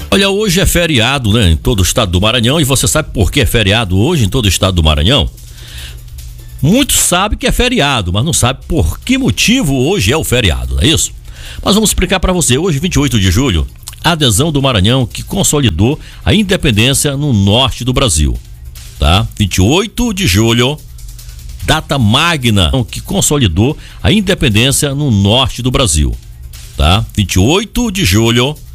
Olha, hoje é feriado, né, em todo o estado do Maranhão, e você sabe por que é feriado hoje em todo o estado do Maranhão? Muitos sabem que é feriado, mas não sabem por que motivo hoje é o feriado, não é isso? Mas vamos explicar para você. Hoje, 28 de julho, a adesão do Maranhão que consolidou a independência no norte do Brasil, tá? 28 de julho, data magna que consolidou a independência no norte do Brasil, tá? 28 de julho,